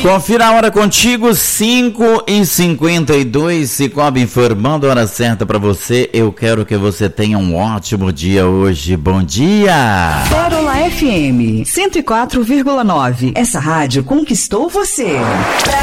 Confira a hora contigo, 5h52, Cicobi informando a hora certa para você. Eu quero que você tenha um ótimo dia hoje. Bom dia! Pérola FM 104,9. Essa rádio conquistou você.